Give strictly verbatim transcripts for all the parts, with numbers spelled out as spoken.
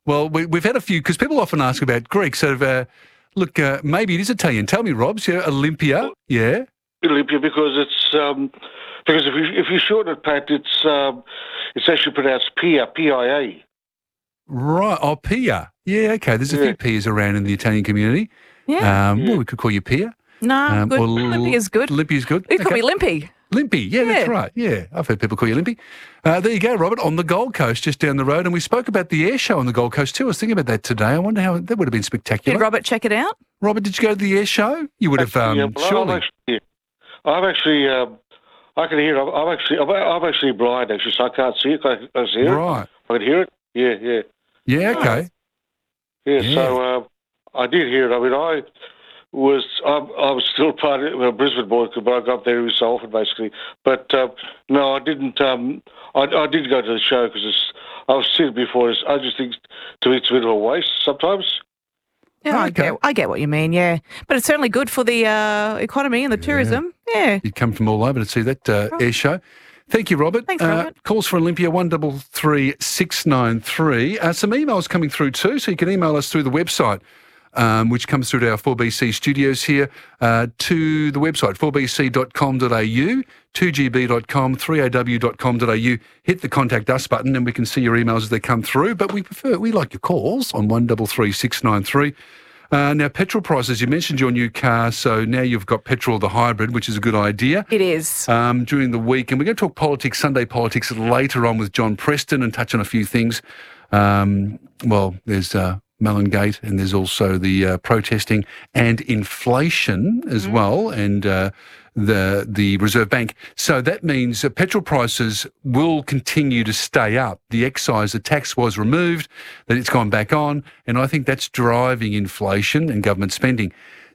Well, we, we've had a few, because people often ask about Greek. So, uh, look, uh, maybe it is Italian. Tell me, Robs, yeah, Olympia, yeah? Olympia, because it's um, because if you if you shorten it, Pat, it's um, it's actually pronounced Pia, P I A. Right. Oh, Pia. Yeah. Okay. There's a Yeah. few Pias around in the Italian community. Yeah. Um, Yeah. Well, we could call you Pia. No, Um, good. or Limpy is good. Limpy is good. You call Okay. me Limpy. Limpy. Yeah, that's Yeah. right. Yeah, I've heard people call you Limpy. Uh, there you go, Robert, on the Gold Coast, just down the road. And we spoke about the air show on the Gold Coast too. I was thinking about that today. I wonder how that would have been spectacular. Did Robert check it out? Robert, did you go to the air show? You would have, um, Yeah, well, surely. I've actually, I've actually um, I can hear it. I'm I'm actually, I'm, I'm actually blind, actually, so I can't see it. I can, I can hear Right. it. I can hear it. Yeah, yeah, Yeah, okay. yeah. Yeah. So uh, I did hear it. I mean, I was, I, I was still part of a Brisbane boy, but I got there every so often, basically. But uh, no, I didn't. Um, I, I did go to the show because I was sitting before. It's, I just think to me it's a bit of a waste sometimes. Yeah, I, Okay. get, I get what you mean, yeah. But it's certainly good for the uh, economy and the tourism. Yeah. You'd come from all over to see that uh, air show. Thank you, Robert. Thanks, Uh, Robert. calls for Olympia, one double three six nine three. Uh, some emails coming through too, so you can email us through the website, um, which comes through to our four B C studios here, uh, to the website, four b c dot com dot a u, two g b dot com, three a w dot com dot a u. Hit the Contact Us button and we can see your emails as they come through, but we prefer, we like your calls on one double three six nine three. Uh, now, petrol prices, you mentioned your new car, so now you've got petrol, the hybrid, which is a good idea. It is. Um, during the week. And we're going to talk politics, Sunday politics, later on with John Preston and touch on a few things. Um, well, there's uh, Mellongate and there's also the uh, protesting and inflation as well, and uh, the the Reserve Bank. So that means that petrol prices will continue to stay up. The excise, the tax was removed, then it's gone back on, and I think that's driving inflation and government spending.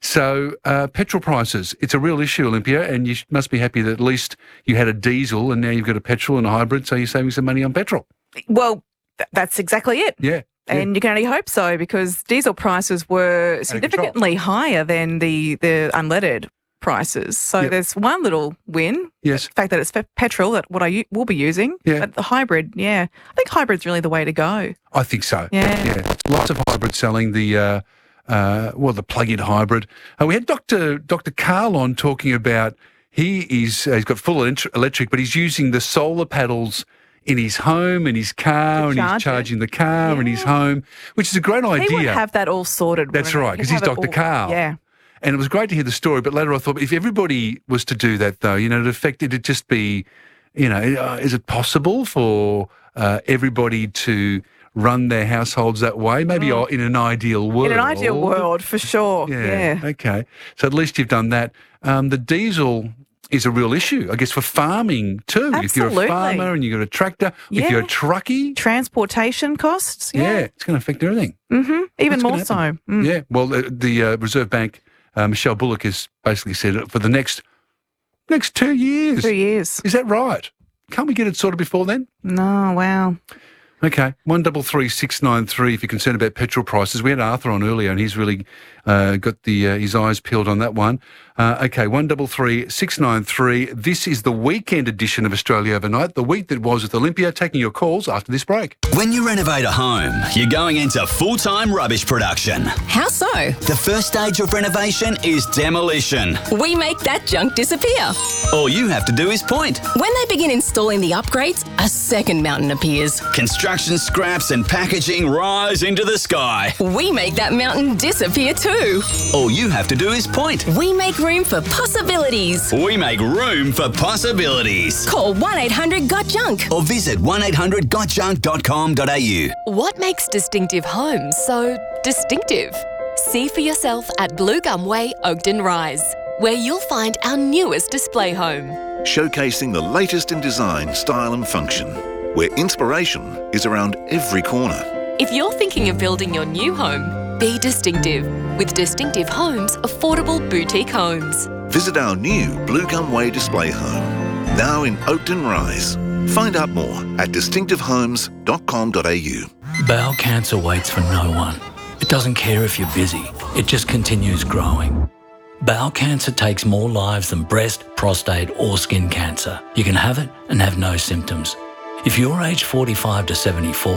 So uh, petrol prices, it's a real issue, Olympia, and you sh- must be happy that at least you had a diesel and now you've got a petrol and a hybrid, so you're saving some money on petrol. Well, th- that's exactly it. Yeah. yeah. And you can only hope so, because diesel prices were significantly higher than the, the unleaded prices. So Yep. there's one little win. Yes. The fact that it's fe- petrol, that what I u- will be using. Yeah. But the hybrid, yeah. I think hybrid's really the way to go. I think so. Yeah. Yeah. Lots of hybrid selling, the, uh, uh, well, the plug-in hybrid. Uh, we had Doctor Doctor Carl on talking about, he is, uh, he's got full elect- electric, but he's using the solar paddles in his home, in his car, To and charge he's it. charging the car in his Yeah. home, which is a great idea. He would have that all sorted. That's wouldn't he? right, 'cause He'd he's have it Doctor all- Carl. Yeah. And it was great to hear the story, but later I thought, if everybody was to do that, though, you know, it affected, it'd just be, you know, uh, is it possible for uh, everybody to run their households that way? Maybe uh, in an ideal world. In an ideal world, for sure. Yeah, Yeah. okay. So at least you've done that. Um, the diesel is a real issue, I guess, for farming too. If you're a Absolutely. farmer and you've got a tractor, if Yeah. you're a truckie, Transportation costs. yeah, Yeah. it's going to affect everything. Mm-hmm. Even What's more gonna so. happen? Mm. Yeah, well, the, the uh, Reserve Bank, uh, Michelle Bullock, has basically said it for the next next two years. Two years. Is that right? Can't we get it sorted before then? No, wow. Okay, one double three six nine three. If you're concerned about petrol prices, we had Arthur on earlier, and he's really uh, got the uh, his eyes peeled on that one. Uh, okay, one double three six nine three. This is the weekend edition of Australia Overnight, the week that was with Olympia. Taking your calls after this break. When you renovate a home, you're going into full-time rubbish production. How so? The first stage of renovation is demolition. We make that junk disappear. All you have to do is point. When they begin installing the upgrades, a second mountain appears. Construction scraps and packaging rise into the sky. We make that mountain disappear too. All you have to do is point. We make room for possibilities. We make room for possibilities. Call one eight hundred got junk. Or visit one eight hundred got junk dot com dot a u. What makes distinctive homes so distinctive? See for yourself at Blue Gum Way, Oakden Rise, where you'll find our newest display home. Showcasing the latest in design, style and function, where inspiration is around every corner. If you're thinking of building your new home, be distinctive with Distinctive Homes Affordable Boutique Homes. Visit our new Blue Gum Way display home, now in Oakden Rise. Find out more at distinctive homes dot com dot a u. Bowel cancer waits for no one. It doesn't care if you're busy. It just continues growing. Bowel cancer takes more lives than breast, prostate or skin cancer. You can have it and have no symptoms. If you're aged forty-five to seventy-four,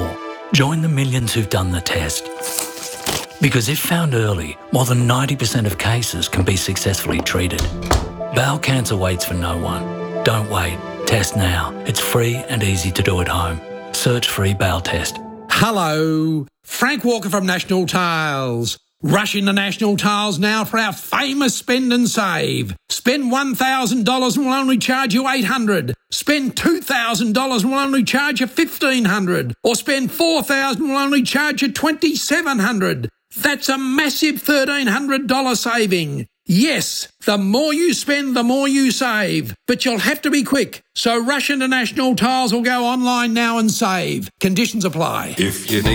Join the millions who've done the test. Because if found early, more than ninety percent of cases can be successfully treated. Bowel cancer waits for no one. Don't wait. Test now. It's free and easy to do at home. Search free bowel test. Hello, Frank Walker from National Tiles. Rush into National Tiles now for our famous spend and save. Spend one thousand dollars and we'll only charge you eight hundred dollars. Spend two thousand dollars and we'll only charge you fifteen hundred dollars. Or spend four thousand dollars and we'll only charge you twenty-seven hundred dollars. That's a massive thirteen hundred dollars saving. Yes, the more you spend, the more you save. But you'll have to be quick. So rush into National Tiles or go online now and save. Conditions apply. If you need